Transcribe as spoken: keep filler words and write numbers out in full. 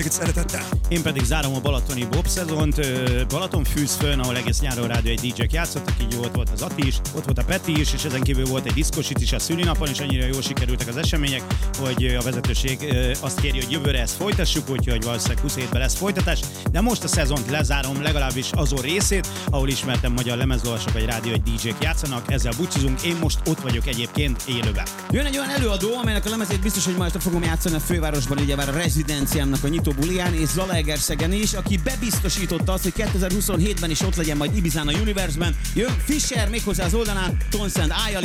Szeretettel. Én pedig zárom a balatoni bob szezont, Balatonfűzfön, ahol egész nyáron rádió egy dé jék játszottak, így ott volt az Ati is, ott volt a Peti is, és ezen kívül volt egy diszkosit is a szülinapon, és annyira jól sikerültek az események, hogy a vezetőség azt kéri, hogy jövőre ezt folytassuk, úgyhogy valószínűleg húsz hétben lesz folytatás, de most a szezont lezárom, legalábbis azon részét, ahol ismertem magyar lemezolvasók, vagy rádió egy dé jék játszanak, ezzel búcsúzunk, én most ott vagyok egyébként élőben. Jön egy olyan előadó, amelynek a lemezét biztos, hogy ma este fogom játszani a fővárosban, ugye már a rezidenciámnak a nyitó bulián, és Zalaegerszegen is, aki bebiztosította azt, hogy kétezer-huszonhétben is ott legyen majd Ibizán a Universe-ben. Jön Fischer, méghozzá az oldalán Tonsend Ájjal.